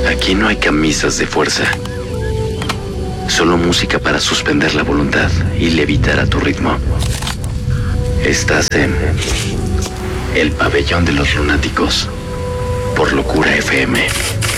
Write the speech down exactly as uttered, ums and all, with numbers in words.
Aquí no hay camisas de fuerza. Solo música para suspender la voluntad y levitar a tu ritmo. Estás en el pabellón de los lunáticos por Locura F M.